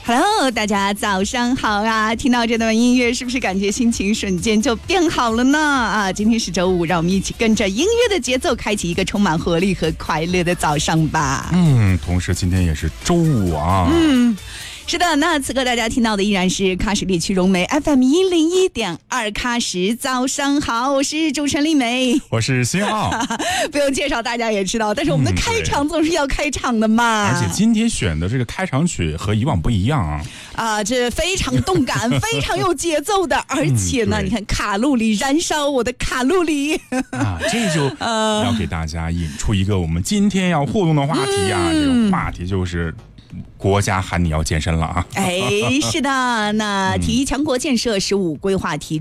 Hello， 大家早上好啊！听到这段音乐，是不是感觉心情瞬间就变好了呢？啊，今天是周五，让我们一起跟着音乐的节奏，开启一个充满活力和快乐的早上吧。 同时今天也是周五啊。 是的，那此刻大家听到的依然是喀什地区融媒 FM101.2喀什，早上好，我是主持人丽梅， 我是新奥。 不用介绍，大家也知道，但是我们的开场总是要开场的嘛。 而且今天选的这个开场曲和以往不一样啊。 这非常动感，非常有节奏的，而且呢，你看卡路里燃烧我的卡路里这就要给大家引出一个我们今天要互动的话题啊。这个话题就是国家喊你要健身了啊！ 是的，那体育强国建设15规划提